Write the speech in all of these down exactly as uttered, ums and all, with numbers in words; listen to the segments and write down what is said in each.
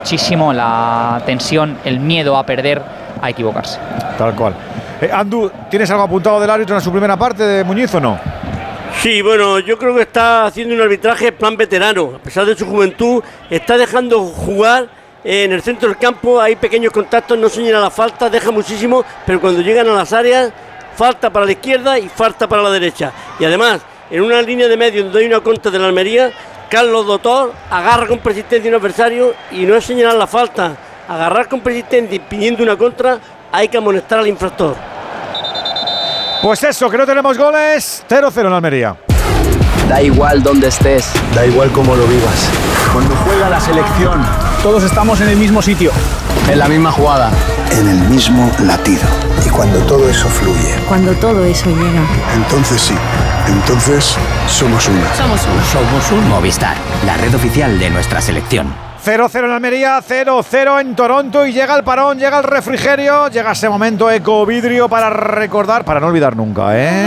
Muchísimo la tensión, el miedo a perder, a equivocarse. Tal cual. Eh, Andu, ¿tienes algo apuntado del árbitro en su primera parte de Muñiz o no? Sí, bueno, yo creo que está haciendo un arbitraje plan veterano. A pesar de su juventud, está dejando jugar eh, en el centro del campo. Hay pequeños contactos, no señala la falta, deja muchísimo, pero cuando llegan a las áreas, falta para la izquierda y falta para la derecha. Y además, en una línea de medio donde hay una contra de la Almería, Carlos Doctor agarra con persistencia a un adversario y no es señalar la falta. Agarrar con persistencia y pidiendo una contra, hay que amonestar al infractor. Pues eso, que no tenemos goles. cero cero en Almería. Da igual dónde estés, da igual cómo lo vivas. Cuando juega la selección, todos estamos en el mismo sitio, en la misma jugada, en el mismo latido. Y cuando todo eso fluye, cuando todo eso llega, entonces sí, entonces somos uno. Somos uno. Somos un Movistar, la red oficial de nuestra selección. cero cero en Almería, cero cero en Toronto y llega el parón, llega el refrigerio, llega ese momento Ecovidrio para recordar, para no olvidar nunca, ¿eh?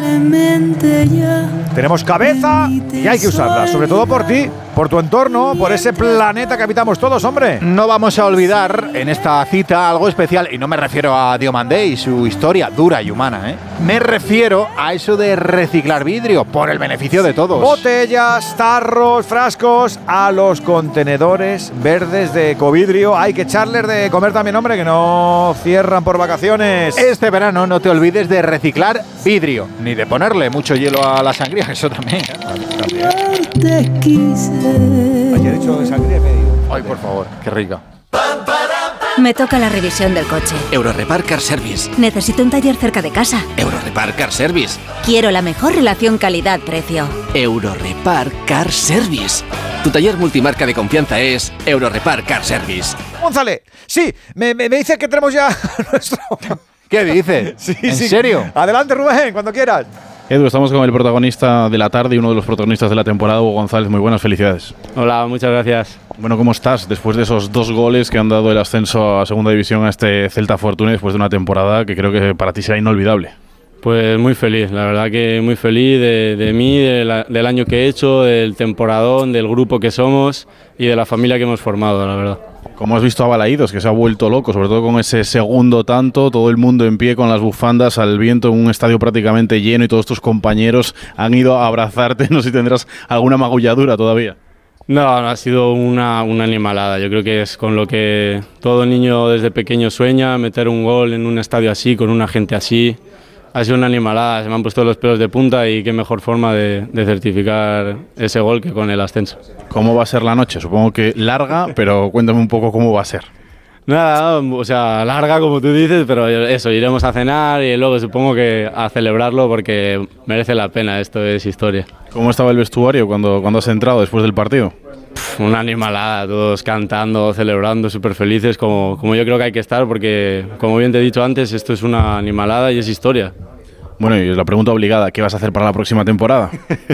Ya. Tenemos cabeza y hay que usarla, sobre todo por ti, por tu entorno, por ese planeta que habitamos todos, hombre. No vamos a olvidar en esta cita algo especial, y no me refiero a Diomandé y su historia dura y humana, ¿eh? Me refiero a eso de reciclar vidrio, por el beneficio de todos. Botellas, tarros, frascos, a los contenedores verdes de Ecovidrio. Hay que echarles de comer también, hombre, que no cierran por vacaciones. Este verano no te olvides de reciclar vidrio, ni de ponerle mucho hielo a la sangría, eso también. también. Ayer he dicho de sangría medio. Ay, por favor, qué rica. Me toca la revisión del coche. Eurorepar Car Service. Necesito un taller cerca de casa. Eurorepar Car Service. Quiero la mejor relación calidad-precio. Eurorepar Car Service. Tu taller multimarca de confianza es Eurorepar Car Service. González, sí, me, me, me dice que tenemos ya nuestro... ¿Qué dice? Sí, ¿En sí. serio? Adelante, Rubén, cuando quieras. Edu, estamos con el protagonista de la tarde y uno de los protagonistas de la temporada, Hugo González. Muy buenas, felicidades. Hola, muchas gracias. Bueno, ¿cómo estás después de esos dos goles que han dado el ascenso a Segunda División a este Celta Fortuna después de una temporada que creo que para ti será inolvidable? Pues muy feliz, la verdad que muy feliz de, de mí, de la, del año que he hecho, del temporadón, del grupo que somos y de la familia que hemos formado, la verdad. ¿Cómo has visto a Balaídos, que se ha vuelto loco, sobre todo con ese segundo tanto, todo el mundo en pie con las bufandas al viento en un estadio prácticamente lleno y todos tus compañeros han ido a abrazarte? No sé si tendrás alguna magulladura todavía. No, no, ha sido una, una animalada. Yo creo que es con lo que todo niño desde pequeño sueña, meter un gol en un estadio así, con una gente así. Ha sido una animalada, se me han puesto los pelos de punta y qué mejor forma de, de certificar ese gol que con el ascenso. ¿Cómo va a ser la noche? Supongo que larga, pero cuéntame un poco cómo va a ser. Nada, o sea, larga como tú dices, pero eso, iremos a cenar y luego supongo que a celebrarlo porque merece la pena, esto es historia. ¿Cómo estaba el vestuario cuando, cuando has entrado después del partido? Pff, una animalada, todos cantando, celebrando, súper felices, como, como yo creo que hay que estar, porque como bien te he dicho antes, esto es una animalada y es historia. Bueno, y la pregunta obligada, ¿qué vas a hacer para la próxima temporada?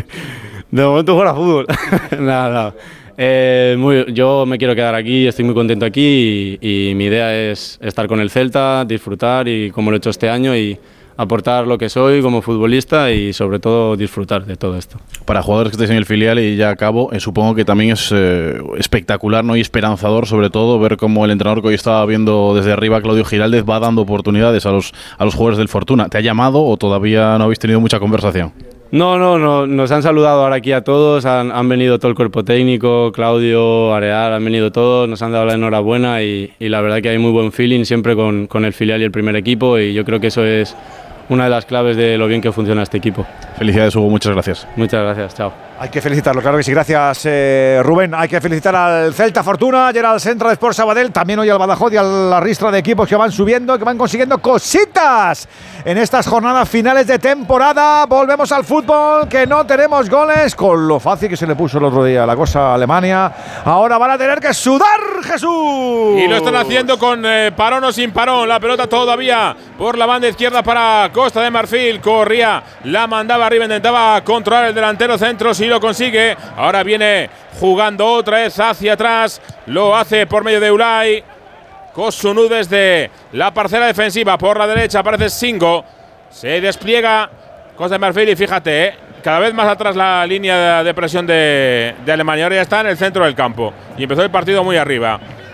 De momento jugar a fútbol. Nada, nada. Eh, muy, yo me quiero quedar aquí, estoy muy contento aquí y, y mi idea es estar con el Celta, disfrutar y como lo he hecho este año y aportar lo que soy como futbolista y sobre todo disfrutar de todo esto. Para jugadores que estéis en el filial y ya acabo, eh, supongo que también es eh, espectacular, ¿no? Y esperanzador sobre todo ver cómo el entrenador que hoy estaba viendo desde arriba, Claudio Giraldez, va dando oportunidades a los, a los jugadores del Fortuna. ¿Te ha llamado o todavía no habéis tenido mucha conversación? No, no, no, nos han saludado ahora aquí a todos, han, han venido todo el cuerpo técnico, Claudio, Areal, han venido todos, nos han dado la enhorabuena y, y la verdad que hay muy buen feeling siempre con, con el filial y el primer equipo y yo creo que eso es una de las claves de lo bien que funciona este equipo. Felicidades, Hugo, muchas gracias. Muchas gracias, chao. Hay que felicitarlo, claro que sí. Gracias, eh, Rubén. Hay que felicitar al Celta Fortuna, ayer al Centro de Sport Sabadell, también hoy al Badajoz y a la ristra de equipos que van subiendo, que van consiguiendo cositas en estas jornadas finales de temporada. Volvemos al fútbol, que no tenemos goles, con lo fácil que se le puso el otro día la cosa a Alemania. Ahora van a tener que sudar, Jesús. Y lo están haciendo con eh, parón o sin parón. La pelota todavía por la banda izquierda para Costa de Marfil. Corría, la mandaba arriba, intentaba controlar el delantero centro. Si lo consigue, ahora viene jugando otra vez hacia atrás, lo hace por medio de Ulay. Kosunu desde la parcela defensiva, por la derecha aparece Singo, se despliega Costa de Marfil y fíjate, eh, cada vez más atrás la línea de presión de, de Alemania, ahora ya está en el centro del campo y empezó el partido muy arriba.